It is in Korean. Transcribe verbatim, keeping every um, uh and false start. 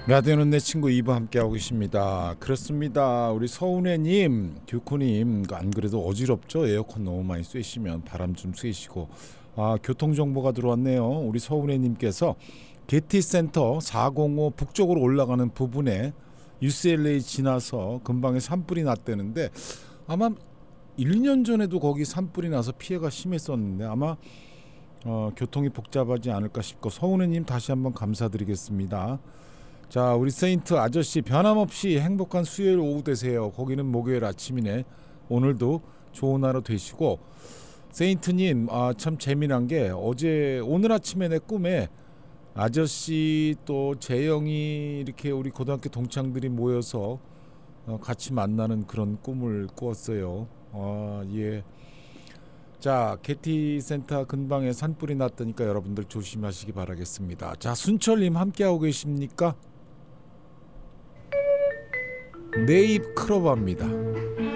라디오는 내 친구 이 부 함께하고 계십니다. 그렇습니다. 우리 서운혜님, 교코님, 안 그래도 어지럽죠? 에어컨 너무 많이 쐬시면 바람 좀 쐬시고. 아, 교통정보가 들어왔네요. 우리 서운혜님께서 게티센터 사공오 북쪽으로 올라가는 부분에 유씨엘에이 지나서 근방에 산불이 났다는데 아마 일 년 전에도 거기 산불이 나서 피해가 심했었는데 아마 어, 교통이 복잡하지 않을까 싶고 서운혜님 다시 한번 감사드리겠습니다. 자, 우리 세인트 아저씨 변함없이 행복한 수요일 오후 되세요. 거기는 목요일 아침이네. 오늘도 좋은 하루 되시고 세인트님 아, 참 재미난 게 어제 오늘 아침에 내 꿈에 아저씨 또 재영이 이렇게 우리 고등학교 동창들이 모여서 어, 같이 만나는 그런 꿈을 꾸었어요. 아, 예. 자, 게티 센터 근방에 산불이 났다니까 여러분들 조심하시기 바라겠습니다. 자, 순철님 함께하고 계십니까? 네잎 크로바입니다.